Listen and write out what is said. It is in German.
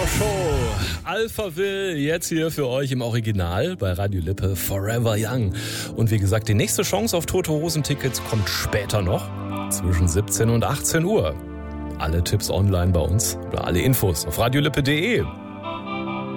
Show. Alphaville jetzt hier für euch im Original bei Radio Lippe Forever Young. Und wie gesagt, die nächste Chance auf Tote Hosen Tickets kommt später noch zwischen 17 und 18 Uhr. Alle Tipps online bei uns oder alle Infos auf radiolippe.de.